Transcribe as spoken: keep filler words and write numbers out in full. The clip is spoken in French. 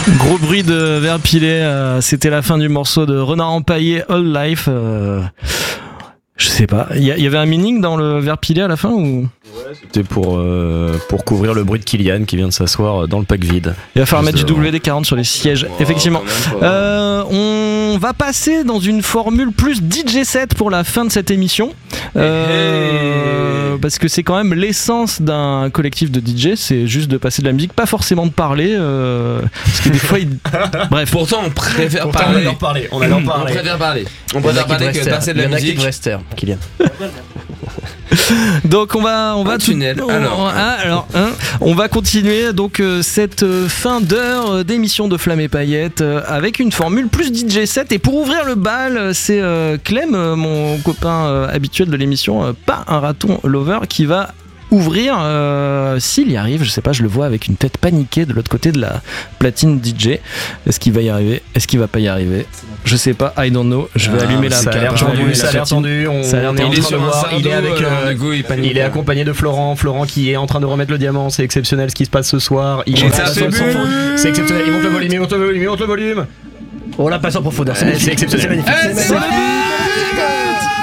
Gros bruit de verre pilé, euh, c'était la fin du morceau de Renard Empaillé All Life. Euh, je sais pas, il y, y avait un meaning dans le verre pilé à la fin ou? Ouais, c'était pour, euh, pour couvrir le bruit de Kylian qui vient de s'asseoir dans le pack vide. Il va falloir mettre du W D quarante sur les sièges, wow, effectivement. Euh, on va passer dans une formule plus D J set pour la fin de cette émission. Euh, hey. Parce que c'est quand même l'essence d'un collectif de D J, c'est juste de passer de la musique, pas forcément de parler. Euh, parce que des fois, il... bref. Pourtant, on préfère Pourtant, parler. On adore parler. On adore parler. On préfère parler. On préfère parler que passer de la musique. Il y en a qui devraient Kylian. Donc on va on va un tunnel. Tout, on, alors, hein, alors hein, on va continuer donc euh, cette euh, fin d'heure euh, d'émission de Flammes et Paillettes euh, avec une formule plus D J set. Et pour ouvrir le bal, c'est euh, Clem, euh, mon copain euh, habituel de l'émission, euh, pas un raton lover, qui va ouvrir euh, s'il y arrive. Je sais pas, je le vois avec une tête paniquée de l'autre côté de la platine D J. Est-ce qu'il va y arriver? Est-ce qu'il va pas y arriver? Je sais pas, I don't know. Je vais ah, allumer la ça cam. Ça a l'air tendu. On, ça a l'air tendu. Il est sur un sardeau, il est avec. Euh, go, il, il est accompagné de Florent. Florent qui est en train de remettre le diamant. C'est exceptionnel ce qui se passe ce soir. Il est c'est exceptionnel. Il monte le volume. Il monte le volume. Il monte le volume. On l'a passe en profondeur. C'est exceptionnel. C'est magnifique.